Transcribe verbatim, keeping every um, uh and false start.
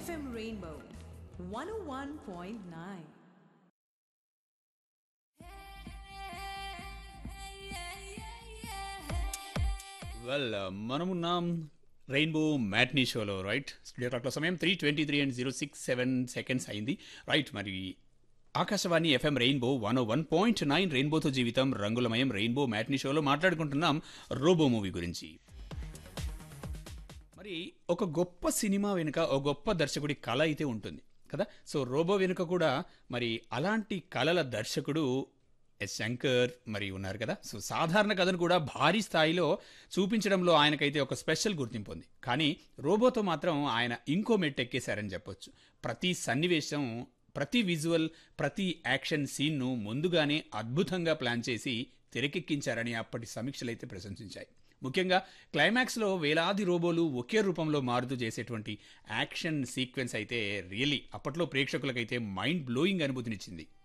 F M Rainbow one oh one point nine. Well మనమున్నాం rainbow matinee షోలో right studio క్లాక్లో సమయం three twenty three and zero six seven seconds అయింది right మరి Akashvani FM rainbow one ఓ one point nine రెయిన్బోతో జీవితం రంగులమయం rainbow matinee షోలో మాట్లాడుకుంటున్నాం రోబో మూవీ గురించి. మరి ఒక గొప్ప సినిమా వెనుక ఒక గొప్ప దర్శకుడి కళ అయితే ఉంటుంది కదా. సో రోబో వెనుక కూడా మరి అలాంటి కళల దర్శకుడు ఎస్ శంకర్ మరి ఉన్నారు కదా. సో సాధారణ కథను కూడా భారీ స్థాయిలో చూపించడంలో ఆయనకైతే ఒక స్పెషల్ గుర్తింపు ఉంది. కానీ రోబోతో మాత్రం ఆయన ఇంకో మెట్టు ఎక్కేశారని చెప్పొచ్చు. ప్రతి సన్నివేశం, ప్రతి విజువల్, ప్రతి యాక్షన్ సీన్ను ముందుగానే అద్భుతంగా ప్లాన్ చేసి తెరకెక్కించారని అప్పటి సమీక్షలు అయితే ప్రశంసించాయి. ముఖ్యంగా క్లైమాక్స్లో వేలాది రోబోలు ఒకే రూపంలో మారుతూ చేసేటువంటి యాక్షన్ సీక్వెన్స్ అయితే రియలీ అప్పట్లో ప్రేక్షకులకైతే మైండ్ బ్లోయింగ్ అనుభూతినిచ్చింది.